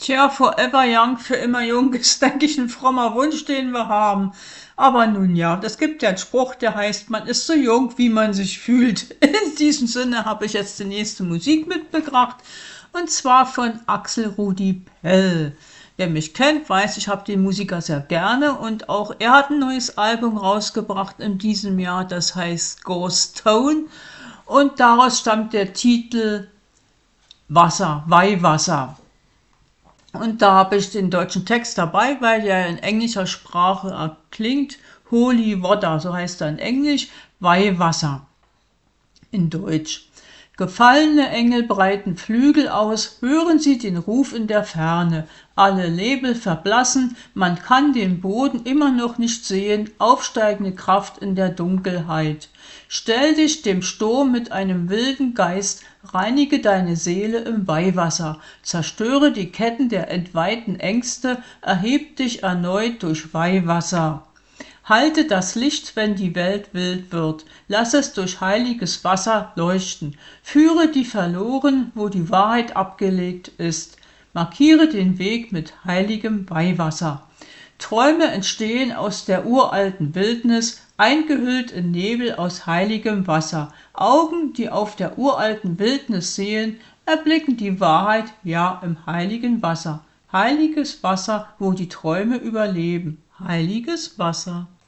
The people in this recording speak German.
Tja, forever young, für immer jung ist, denke ich, ein frommer Wunsch, den wir haben. Aber nun ja, das gibt ja einen Spruch, der heißt, man ist so jung, wie man sich fühlt. In diesem Sinne habe ich jetzt die nächste Musik mitgebracht, und zwar von Axel Rudi Pell. Wer mich kennt, weiß, ich habe den Musiker sehr gerne, und auch er hat ein neues Album rausgebracht in diesem Jahr, das heißt Ghost Town, und daraus stammt der Titel Wasser, Weihwasser. Und da habe ich den deutschen Text dabei, weil der in englischer Sprache klingt. Holy Water, so heißt er in Englisch, Weihwasser in Deutsch. Gefallene Engel breiten Flügel aus, hören sie den Ruf in der Ferne. Alle Nebel verblassen, man kann den Boden immer noch nicht sehen, aufsteigende Kraft in der Dunkelheit. Stell dich dem Sturm mit einem wilden Geist, reinige deine Seele im Weihwasser, zerstöre die Ketten der entweihten Ängste, erheb dich erneut durch Weihwasser. Halte das Licht, wenn die Welt wild wird, lass es durch heiliges Wasser leuchten. Führe die verloren, wo die Wahrheit abgelegt ist. Markiere den Weg mit heiligem Weihwasser. Träume entstehen aus der uralten Wildnis, eingehüllt in Nebel aus heiligem Wasser. Augen, die auf der uralten Wildnis sehen, erblicken die Wahrheit, ja, im heiligen Wasser. Heiliges Wasser, wo die Träume überleben. Heiliges Wasser.